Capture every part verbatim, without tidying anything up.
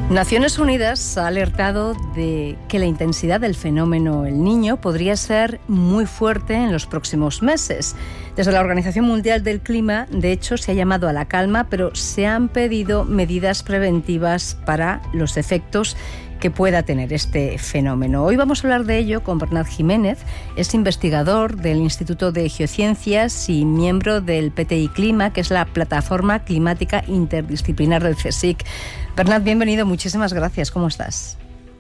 Naciones Unidas ha alertado de que la intensidad del fenómeno El Niño podría ser muy fuerte en los próximos meses. Desde la Organización Mundial del Clima, de hecho, se ha llamado a la calma, pero se han pedido medidas preventivas para los efectos que pueda tener este fenómeno. Hoy vamos a hablar de ello con Bernat Jiménez, es investigador del Instituto de Geociencias y miembro del P T I Clima, que es la plataforma climática interdisciplinar del CSIC. Bernat, bienvenido, muchísimas gracias. ¿Cómo estás?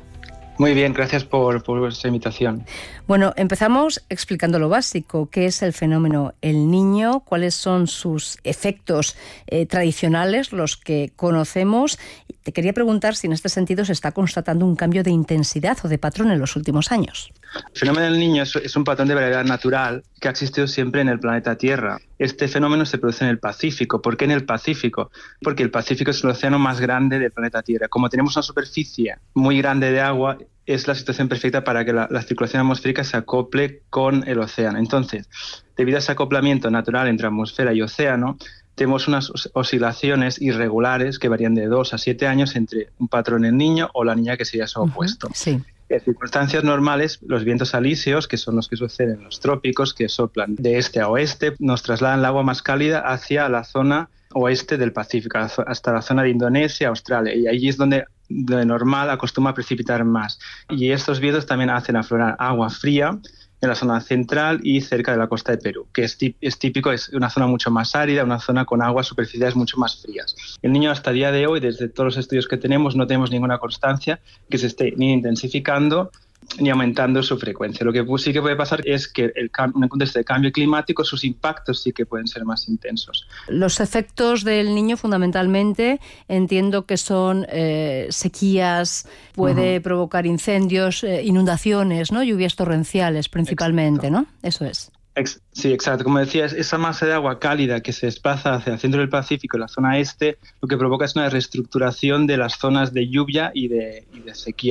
Muy bien, gracias por, por vuestra invitación. Bueno, empezamos explicando lo básico. ¿Qué es el fenómeno El Niño? ¿Cuáles son sus efectos eh, tradicionales, los que conocemos? Te quería preguntar si en este sentido se está constatando un cambio de intensidad o de patrón en los últimos años. El fenómeno del Niño es, es un patrón de variedad natural que ha existido siempre en el planeta Tierra. Este fenómeno se produce en el Pacífico. ¿Por qué en el Pacífico? Porque el Pacífico es el océano más grande del planeta Tierra. Como tenemos una superficie muy grande de agua, es la situación perfecta para que la, la circulación atmosférica se acople con el océano. Entonces, debido a ese acoplamiento natural entre atmósfera y océano, tenemos unas oscilaciones irregulares que varían de dos a siete años entre un patrón El Niño o la Niña, que sería su opuesto. Uh-huh, sí. En circunstancias normales, los vientos alisios, que son los que suceden en los trópicos, que soplan de este a oeste, nos trasladan el agua más cálida hacia la zona oeste del Pacífico, hasta la zona de Indonesia, Australia, y allí es donde de normal acostumbra a precipitar más. Y estos vientos también hacen aflorar agua fría en la zona central y cerca de la costa de Perú, que es, es típico, es una zona mucho más árida, una zona con aguas superficiales mucho más frías. El Niño hasta el día de hoy, desde todos los estudios que tenemos, no tenemos ninguna constancia que se esté ni intensificando ni aumentando su frecuencia. Lo que sí que puede pasar es que el, en un contexto de cambio climático sus impactos sí que pueden ser más intensos. Los efectos del Niño fundamentalmente entiendo que son eh, sequías, puede uh-huh. provocar incendios, eh, inundaciones, ¿no? Lluvias torrenciales principalmente, Exacto. ¿no? Eso es. Sí, exacto. Como decías, esa masa de agua cálida que se desplaza hacia el centro del Pacífico y la zona este, lo que provoca es una reestructuración de las zonas de lluvia y de, y de sequía.